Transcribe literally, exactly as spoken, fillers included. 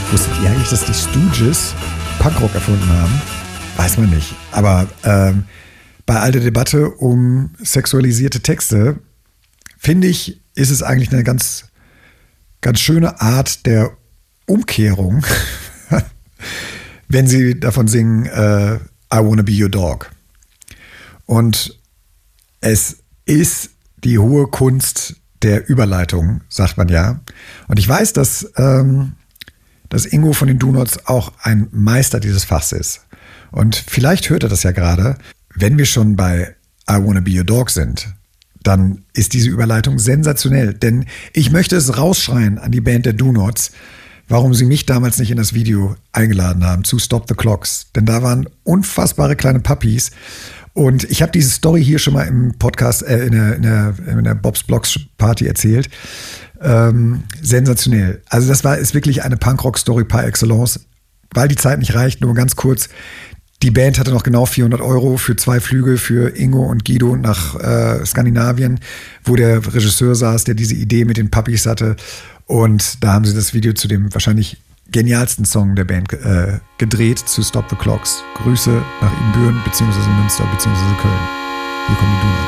Wusstet ihr eigentlich, dass die Stooges Punkrock erfunden haben? Weiß man nicht. Aber ähm, bei all der Debatte um sexualisierte Texte, finde ich, ist es eigentlich eine ganz, ganz schöne Art der Umkehrung, wenn sie davon singen, äh, I wanna be your dog. Und es ist die hohe Kunst der Überleitung, sagt man ja. Und ich weiß, dass, ähm, dass Ingo von den Donuts auch ein Meister dieses Fachs ist. Und vielleicht hört er das ja gerade. Wenn wir schon bei I wanna be your dog sind, dann ist diese Überleitung sensationell. Denn ich möchte es rausschreien an die Band der Donuts, warum sie mich damals nicht in das Video eingeladen haben zu Stop the Clocks. Denn da waren unfassbare kleine Puppies. Und ich habe diese Story hier schon mal im Podcast, äh, in der, in der, in der Bob's Blocks Party erzählt. Ähm, sensationell. Also das war ist wirklich eine Punkrock-Story par excellence. Weil die Zeit nicht reicht, nur ganz kurz. Die Band hatte noch genau vierhundert Euro für zwei Flüge für Ingo und Guido nach äh, Skandinavien, wo der Regisseur saß, der diese Idee mit den Puppies hatte. Und da haben sie das Video zu dem wahrscheinlich genialsten Song der Band äh, gedreht, zu Stop the Clocks. Grüße nach Ibbenbüren, beziehungsweise Münster, beziehungsweise Köln. Hier kommen die Donuts.